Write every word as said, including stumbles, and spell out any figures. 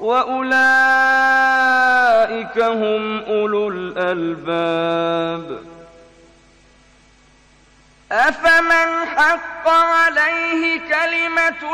وأولئك هم أولو الألباب. أفمن حق عليه كلمة